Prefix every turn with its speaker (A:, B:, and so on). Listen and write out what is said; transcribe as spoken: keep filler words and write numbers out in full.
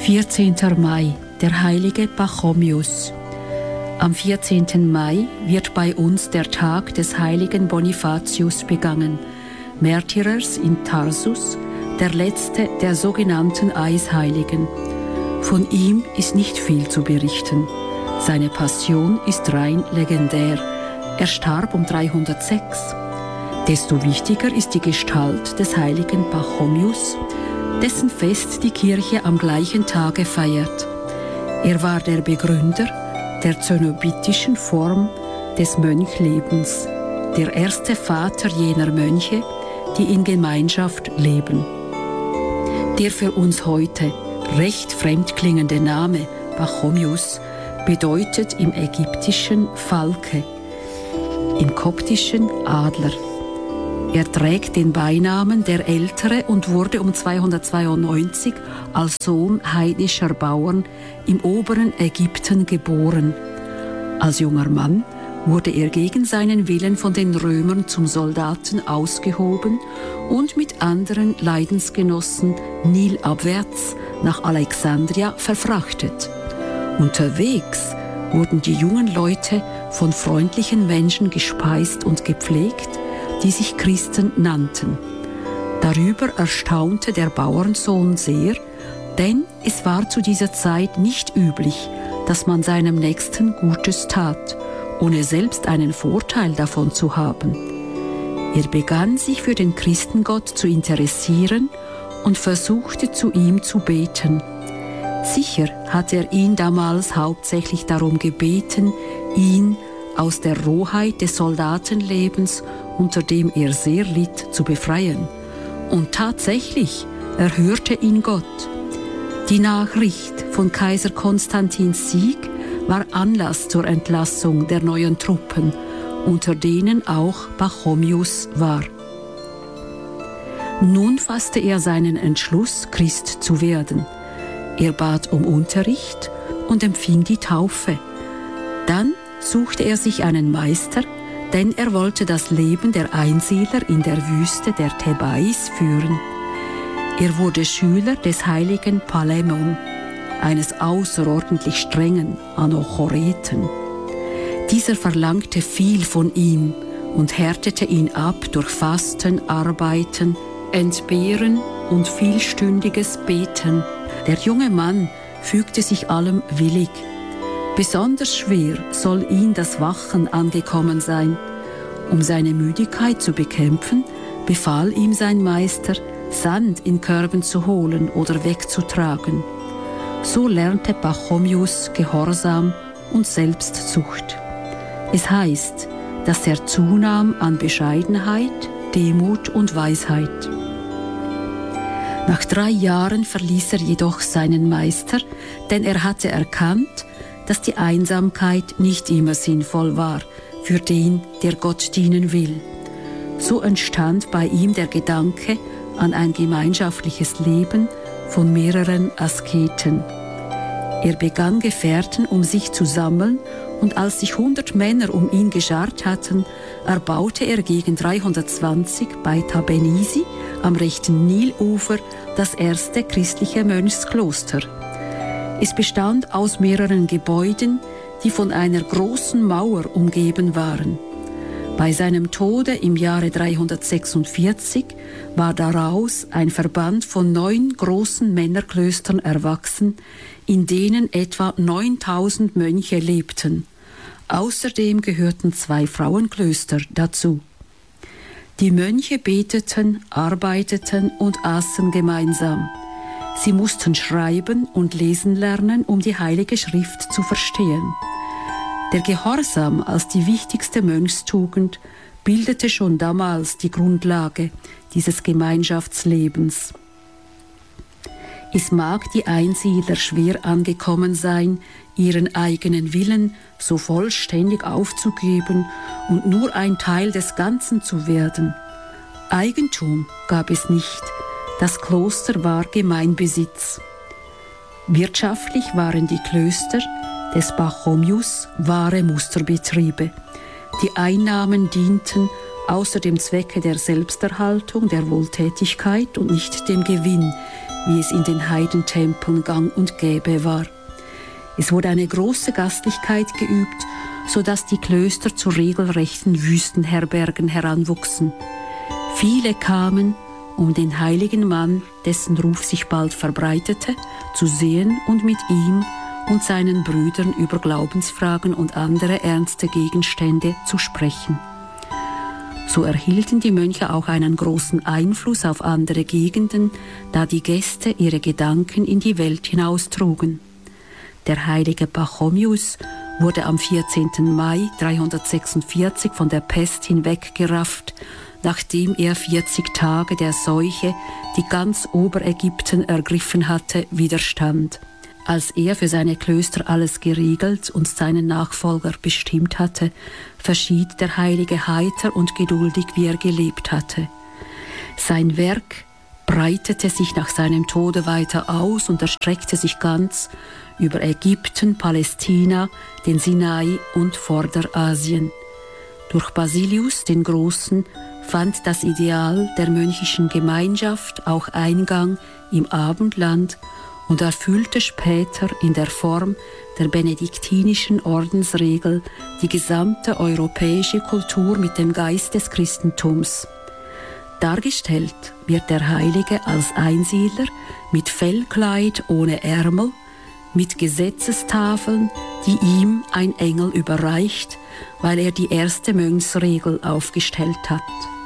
A: vierzehnten Mai, der heilige Pachomius. Am vierzehnten Mai wird bei uns der Tag des heiligen Bonifatius begangen, Märtyrers in Tarsus, der letzte der sogenannten Eisheiligen. Von ihm ist nicht viel zu berichten. Seine Passion ist rein legendär. Er starb um dreihundertsechs. Desto wichtiger ist die Gestalt des heiligen Pachomius, dessen Fest die Kirche am gleichen Tage feiert. Er war der Begründer der zenobitischen Form des Mönchlebens, der erste Vater jener Mönche, die in Gemeinschaft leben. Der für uns heute recht fremd klingende Name Pachomius bedeutet im Ägyptischen Falke, im Koptischen Adler. Er trägt den Beinamen der Ältere und wurde um zweihundertzweiundneunzig als Sohn heidnischer Bauern im oberen Ägypten geboren. Als junger Mann wurde er gegen seinen Willen von den Römern zum Soldaten ausgehoben und mit anderen Leidensgenossen nilabwärts nach Alexandria verfrachtet. Unterwegs wurden die jungen Leute von freundlichen Menschen gespeist und gepflegt, die sich Christen nannten. Darüber erstaunte der Bauernsohn sehr, denn es war zu dieser Zeit nicht üblich, dass man seinem Nächsten Gutes tat, ohne selbst einen Vorteil davon zu haben. Er begann sich für den Christengott zu interessieren und versuchte zu ihm zu beten. Sicher hat er ihn damals hauptsächlich darum gebeten, ihn aus der Rohheit des Soldatenlebens, unter dem er sehr litt, zu befreien. Und tatsächlich erhörte ihn Gott. Die Nachricht von Kaiser Konstantins Sieg war Anlass zur Entlassung der neuen Truppen, unter denen auch Pachomius war. Nun fasste er seinen Entschluss, Christ zu werden. Er bat um Unterricht und empfing die Taufe. Dann suchte er sich einen Meister, denn er wollte das Leben der Einsiedler in der Wüste der Thebais führen. Er wurde Schüler des heiligen Palämon, eines außerordentlich strengen Anachoreten. Dieser verlangte viel von ihm und härtete ihn ab durch Fasten, Arbeiten, Entbehren und vielstündiges Beten. Der junge Mann fügte sich allem willig. Besonders schwer soll ihn das Wachen angekommen sein. Um seine Müdigkeit zu bekämpfen, befahl ihm sein Meister, Sand in Körben zu holen oder wegzutragen. So lernte Pachomius Gehorsam und Selbstzucht. Es heißt, dass er zunahm an Bescheidenheit, Demut und Weisheit. Nach drei Jahren verließ er jedoch seinen Meister, denn er hatte erkannt, dass die Einsamkeit nicht immer sinnvoll war für den, der Gott dienen will. So entstand bei ihm der Gedanke an ein gemeinschaftliches Leben von mehreren Asketen. Er begann Gefährten, um sich zu sammeln, und als sich hundert Männer um ihn geschart hatten, erbaute er gegen dreihundertzwanzig bei Tabenisi am rechten Nilufer das erste christliche Mönchskloster. Es bestand aus mehreren Gebäuden, die von einer großen Mauer umgeben waren. Bei seinem Tode im Jahre dreihundertsechsundvierzig war daraus ein Verband von neun großen Männerklöstern erwachsen, in denen etwa neuntausend Mönche lebten. Außerdem gehörten zwei Frauenklöster dazu. Die Mönche beteten, arbeiteten und aßen gemeinsam. Sie mussten schreiben und lesen lernen, um die Heilige Schrift zu verstehen. Der Gehorsam als die wichtigste Mönchstugend bildete schon damals die Grundlage dieses Gemeinschaftslebens. Es mag die Einsiedler schwer angekommen sein, ihren eigenen Willen so vollständig aufzugeben und nur ein Teil des Ganzen zu werden. Eigentum gab es nicht. Das Kloster war Gemeinbesitz. Wirtschaftlich waren die Klöster des Pachomius wahre Musterbetriebe. Die Einnahmen dienten außer dem Zwecke der Selbsterhaltung, der Wohltätigkeit und nicht dem Gewinn, wie es in den Heidentempeln gang und gäbe war. Es wurde eine große Gastlichkeit geübt, sodass die Klöster zu regelrechten Wüstenherbergen heranwuchsen. Viele kamen, um den heiligen Mann, dessen Ruf sich bald verbreitete, zu sehen und mit ihm und seinen Brüdern über Glaubensfragen und andere ernste Gegenstände zu sprechen. So erhielten die Mönche auch einen großen Einfluss auf andere Gegenden, da die Gäste ihre Gedanken in die Welt hinaustrugen. Der heilige Pachomius wurde am vierzehnten Mai dreihundertsechsundvierzig von der Pest hinweggerafft, nachdem er vierzig Tage der Seuche, die ganz Oberägypten ergriffen hatte, widerstand. Als er für seine Klöster alles geregelt und seinen Nachfolger bestimmt hatte, verschied der Heilige heiter und geduldig, wie er gelebt hatte. Sein Werk breitete sich nach seinem Tode weiter aus und erstreckte sich ganz über Ägypten, Palästina, den Sinai und Vorderasien. Durch Basilius den Großen fand das Ideal der mönchischen Gemeinschaft auch Eingang im Abendland und erfüllte später in der Form der benediktinischen Ordensregel die gesamte europäische Kultur mit dem Geist des Christentums. Dargestellt wird der Heilige als Einsiedler mit Fellkleid ohne Ärmel, mit Gesetzestafeln, die ihm ein Engel überreicht, weil er die erste Mönchsregel aufgestellt hat.